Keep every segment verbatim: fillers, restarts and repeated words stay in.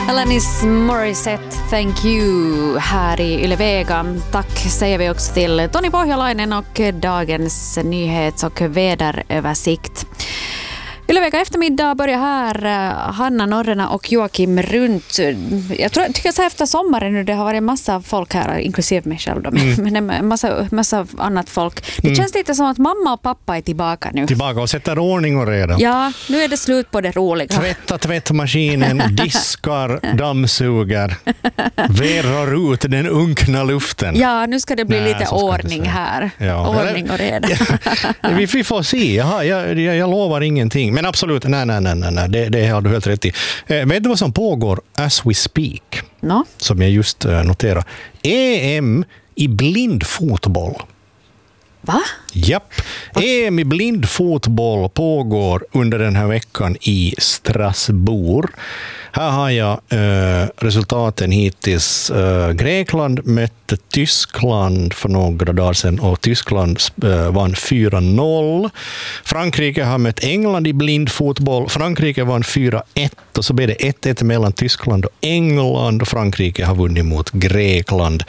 Alanis Morissette, thank you här i Yle Vega. Tack säger vi också till Toni Pohjalainen och dagens nyhets- och väderöversikt. Yle Vega eftermiddag börjar här. Hanna Norrena och Joakim Runt. Jag tror, tycker så här efter sommaren nu, det har varit en massa folk här, inklusive mig själv då, mm. men en massa, massa annat folk. Det mm. känns lite som att mamma och pappa är tillbaka nu. Tillbaka och sätter ordning och reda. Ja, nu är det slut på det roliga. Tvätta tvättmaskinen, diskar, dammsuger, verar ut den unkna luften. Ja, nu ska det bli Nej, lite ordning här. Ja. Ordning och reda. vi, vi får se. Jaha, jag, jag, jag lovar ingenting. Men absolut, nej, nej, nej, nej. Det, det har du helt rätt i. Eh, vet du vad som pågår as we speak? No? Som jag just eh, noterar. E M i blindfotboll. Va? Japp. Va? E M i blindfotboll pågår under den här veckan i Strasbourg. Här har jag eh, resultaten hittills. Eh, Grekland mötte Tyskland för några dagar sedan och Tyskland eh, vann fyra noll. Frankrike har mött England i blindfotboll. Frankrike vann fyra ett och så blev det ett ett mellan Tyskland och England och Frankrike har vunnit mot Grekland.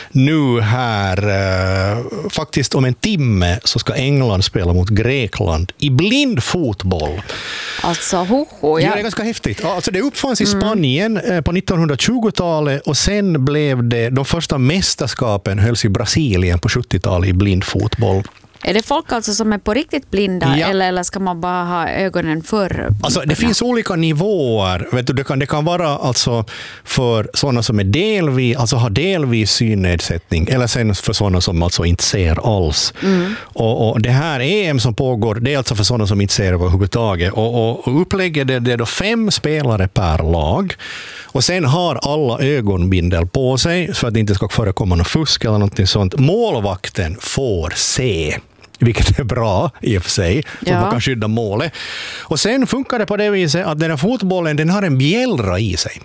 Nu här, eh, faktiskt om en timme så ska England spela mot Grekland i blindfotboll. Alltså, ho, ho, ja. Ja, det är ganska häftigt. Alltså, det uppfanns i Spanien mm. på nittonhundratjugotalet och sen blev det, de första mästerskapen hölls i Brasilien på sjuttiotalet i blindfotboll. Är det folk alltså som är på riktigt blinda ja. eller, eller ska man bara ha ögonen för? Alltså, det finns olika nivåer. Vet du, det, kan, det kan vara alltså för sådana som är delvis, alltså har delvis synnedsättning eller sen för sådana som alltså inte ser alls. Mm. Och, och det här E M som pågår, det är alltså för sådana som inte ser överhuvudtaget. Och, och, och upplägget det, det är då fem spelare per lag. Och sen har alla ögonbindel på sig för att det inte ska förekomma något fusk eller något sånt. Målvakten får se. Vilket är bra i och för sig, så ja. man kan skydda målet. Och sen funkar det på det viset att den här fotbollen den har en bjällra i sig.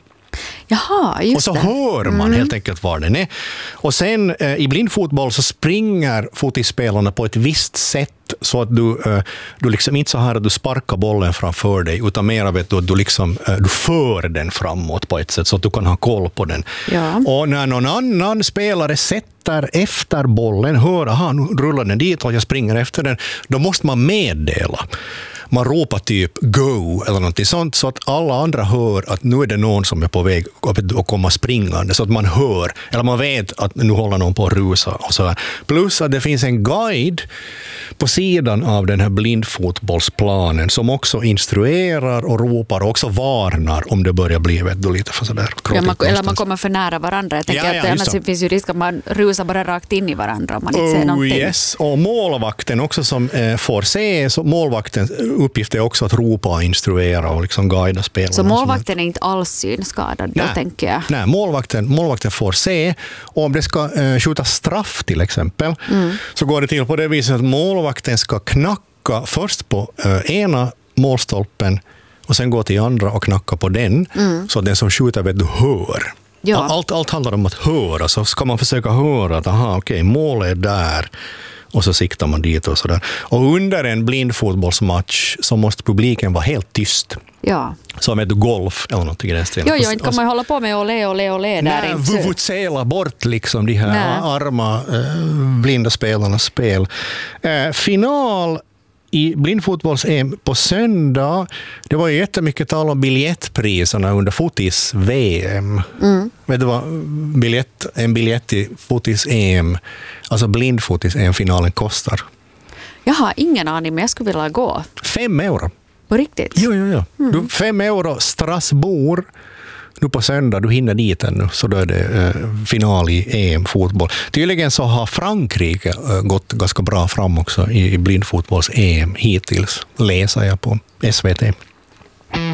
Jaha, just och så det. hör man mm. helt enkelt var den är. Och sen eh, i blindfotboll så springer fotispelarna på ett visst sätt så att du, eh, du liksom inte så här att du sparkar bollen framför dig utan mer vet du att du, liksom, eh, du för den framåt på ett sätt så att du kan ha koll på den. Ja. Och när någon annan spelare sätter efter bollen, hör aha, nu rullar den dit och jag springer efter den, då måste man meddela. Man ropar typ go eller något sånt så att alla andra hör att nu är det någon som är på väg att komma springande så att man hör, eller man vet att nu håller någon på att rusa och så här. Plus att det finns en guide på sidan av den här blindfotbollsplanen som också instruerar och ropar och också varnar om det börjar bli vet du, lite för sådär ja, man, eller man kommer för nära varandra. Jag tänker ja, ja, att annars det finns ju risk att man rusar bara rakt in i varandra om man inte oh, ser någonting. Yes. Och målvakten också som eh, får se, så målvaktens uppgift är också att ropa och instruera och liksom guida spelarna. Så målvakten är inte alls synskadad då, nej, tänker jag. Nej, målvakten, målvakten får se. Och om det ska eh, skjuta straff till exempel mm. så går det till på det viset att målvakten ska knacka först på eh, ena målstolpen och sen gå till andra och knacka på den mm. så att den som skjuter vet du hör. Ja. Allt, allt handlar om att höra, så ska man försöka höra att aha, okej, målet är där. Och så siktar man dit och sådär. Och under en blindfotbollsmatch så måste publiken vara helt tyst. Ja. Som heter golf eller något i den stilen. Jo, jo, inte kan man hålla på med olé, olé, olé där. Nej, vuvutsela bort liksom de här nej. arma äh, blinda spelarnas spel. Äh, final i blindfotbolls-E M på söndag, det var ju jättemycket tal om biljettpriserna under fotis-V M. Mm. Vet du vad biljett, en biljett i fotis-E M, alltså blindfotis-E M-finalen kostar? Jag har ingen aning, men jag skulle vilja gå. Fem euro. På riktigt? Jo, jo, jo. Mm. Du, fem euro, Strasbourg. Nu på söndag, du hinner dit ännu, så då är det eh, final i E M-fotboll. Tydligen så har Frankrike eh, gått ganska bra fram också i, i blindfotbolls-E M hittills, läser jag på S V T.